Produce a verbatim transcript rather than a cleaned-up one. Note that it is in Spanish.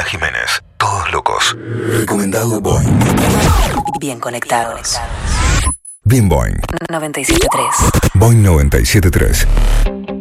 Jiménez. Todos locos. Recomendado Boing. Bien conectados. Bien Boing. noventa y siete punto tres. Boing noventa y siete punto tres.